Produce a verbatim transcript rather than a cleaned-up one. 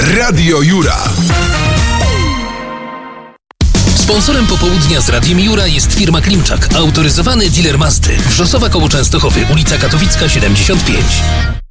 Radio Jura. Sponsorem popołudnia z Radiem Jura jest firma Klimczak, autoryzowany dealer Mazdy. Wrzosowa koło Częstochowy, ulica Katowicka siedemdziesiąt pięć.